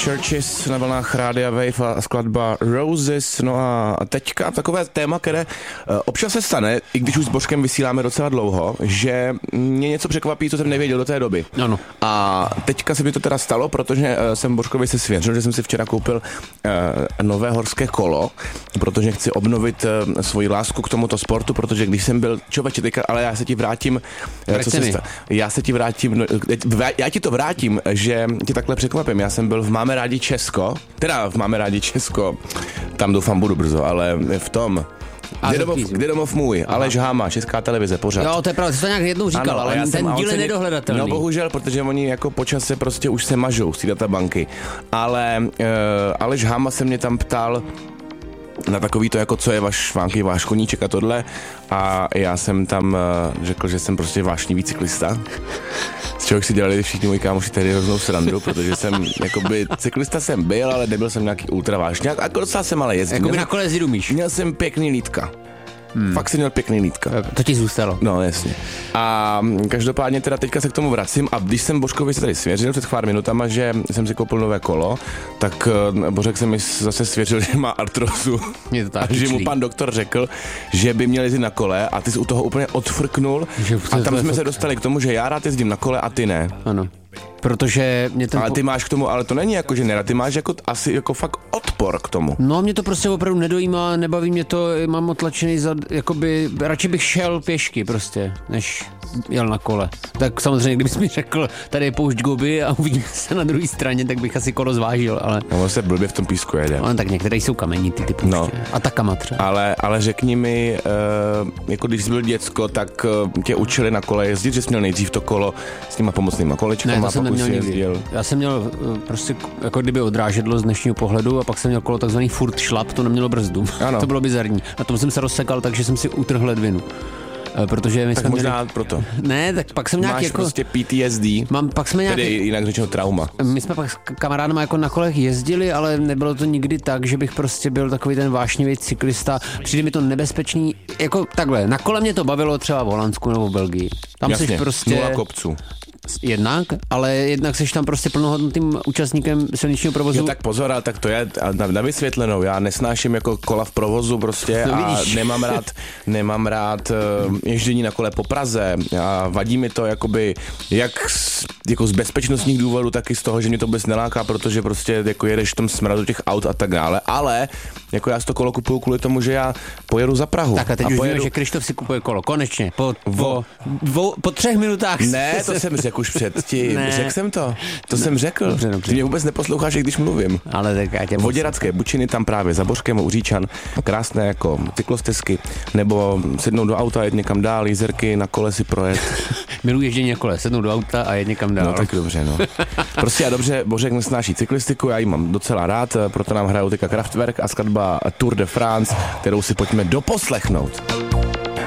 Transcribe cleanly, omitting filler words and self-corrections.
Churches na vlnách Rádia Wave a skladba Roses. No a teďka takové téma, které občas se stane, i když už s Božkem vysíláme docela dlouho, že mě něco překvapí, co jsem nevěděl do té doby. Ano. A teďka se mi to teda stalo, protože jsem Božkovi se svěřil, že jsem si včera koupil nové horské kolo, protože chci obnovit svoji lásku k tomuto sportu, protože když jsem byl člověče, teďka, ale já se ti vrátím, já ti to vrátím, že ti takhle překvapím. Já jsem byl v Máme rádi Česko, tam doufám budu brzo, ale v tom Kde domov můj, Aleš Háma, Česká televize, pořád. Jo, to je pravda, jsi to nějak jednou říkal, ano, ale ten díl je nedohledatelný. No bohužel, protože oni jako po čase prostě už se mažou z té databanky. Ale Aleš Háma se mě tam ptal na takový to, jako co je váš koníček a tohle. A já jsem tam řekl, že jsem prostě vášnivý cyklista. Z čeho si dělali všichni moji kámoši tehdy hroznou srandu, protože jsem, jakoby, cyklista jsem byl, ale nebyl jsem nějaký ultra vášňák. A docela jsem ale jezdil. Jakoby na kole jezdit umíš. Měl jsem pěkný lítka. Fakt jsem měl pěkný lítka. To ti zůstalo. No, jasně. A každopádně teda teďka se k tomu vracím a když jsem Božkovi se tady svěřil před pár minutama, že jsem si koupil nové kolo, tak Božek se mi zase svěřil, že má artrozu. Je to tak, že mu pan doktor řekl, že by měl jezdit na kole a ty jsi u toho úplně odfrknul. A tam jsme se dostali k tomu, že já rád jezdím na kole a ty ne. Ano. Protože mě ten... Ale ty máš k tomu, ale to není jako, že nerad, ty máš jako asi jako fakt odpor k tomu. No, mě to prostě opravdu nedojímá, nebaví mě to, mám otlačený zad, jakoby, radši bych šel pěšky prostě, než jel na kole. Tak samozřejmě, kdybys mi řekl, tady je poušť Gobi a uvidíme se na druhé straně, tak bych asi kolo zvážil, ale... No, se blbě v tom písku jede. No, tak některé jsou kamenitý ty pouště. No. A Takama třeba. Ale řekni mi, jako když jsi byl děcko, tak tě učili na kole jezdit, že jsi měl nejdřív to kolo s těma pomocnýma kolečkama. Já jsem měl prostě jako kdyby odrážedlo z dnešního pohledu a pak jsem měl kolo takzvaný furt šlap, to nemělo brzdu. To bylo bizarní. Na tom jsem se rozsekal, takže jsem si utrhl ledvinu. Protože my tak jsme možná měli... proto. Ne, tak pak jsem nějak máš jako... prostě PTSD, pak jsme nějak... tedy jinak řečeno trauma. My jsme pak s kamarádama jako na kolech jezdili, ale nebylo to nikdy tak, že bych prostě byl takový ten vášnivý cyklista. Přijde mi to nebezpečný, jako takhle, na kole mě to bavilo třeba v Holandsku nebo v Belgii. Tam jasně, jsi prostě... 0 kopců. Jednak, ale jednak seš tam prostě plnohodnotným účastníkem silničního provozu. Jo, tak pozor, ale tak to je na vysvětlenou. Já nesnáším jako kola v provozu prostě a nemám rád ježdění na kole po Praze. A vadí mi to jakoby jak jako z bezpečnostních důvodů, tak i z toho, že mě to vůbec neláká, protože prostě jako jedeš v tom smradu těch aut a tak dále. Ale jako já si to kolo kupuju kvůli tomu, že já pojedu za Prahu. Tak a teď už víme, že Krištof si kupuje kolo. Konečně. Po 3 minutách. Ne, to jsem řekl už předtím. Řekl jsem to. To jsem řekl. Dobře. Ty mě vůbec neposloucháš, když mluvím. Ale tak já tě Voděradské Bučiny tam právě za Božkem u Říčan. Krásné jako cyklostezky. Nebo sednout do auta a jet někam dál, jízerky, na kole si projet. Miluji ježdění na kole, sednout do auta a jet někam dál. No tak dobře, no. Prostě a dobře, Božek nesnáší cyklistiku, já ji mám docela rád, proto nám hrajou teďka Kraftwerk a skladba Tour de France, kterou si pojďme doposlechnout.